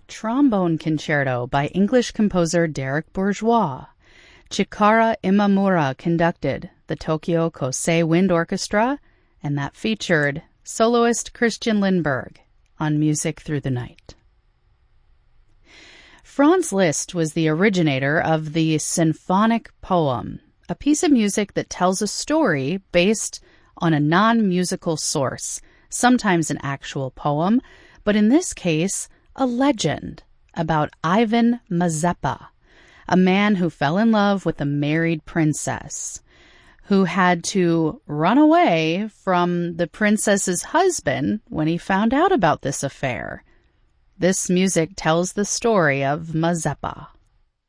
Trombone Concerto by English composer Derek Bourgeois. Chikara Imamura conducted the Tokyo Kosei Wind Orchestra, and that featured soloist Christian Lindberg on Music Through the Night. Franz Liszt was the originator of the symphonic poem, a piece of music that tells a story based on a non-musical source, sometimes an actual poem, but in this case, a legend about Ivan Mazeppa, a man who fell in love with a married princess, who had to run away from the princess's husband when he found out about this affair. This music tells the story of Mazeppa.